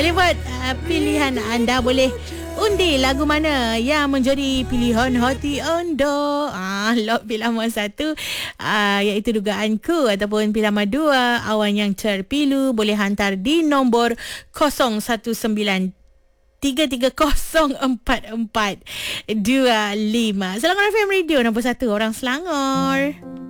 Boleh buat pilihan anda. Boleh undi lagu mana yang menjadi pilihan hati anda. Lot pilihan satu, iaitu dugaanku, ataupun pilihan dua, awan yang terpilu. Boleh hantar di nombor 019 3304425. Selangor FM Radio nombor 1 orang Selangor.